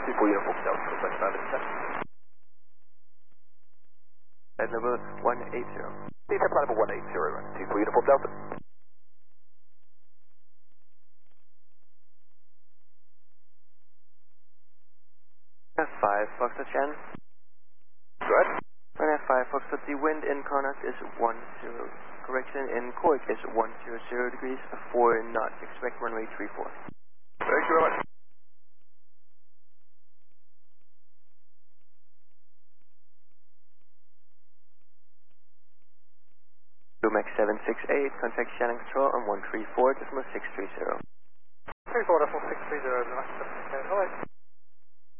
24 Uniform Delta, request 5 Flight level 180. Detail flight level 180, 24 Uniform Delta. 5 Foxtrot Shannon. Go ahead. Runway 5 Foxtrot, the wind in Connacht is 10. Correction in Cork is 100 degrees, 4 knots. Expect runway 34. Thank you very much. Max 768, contact Shannon Control on 134.630. 34.630, Max 768, alright.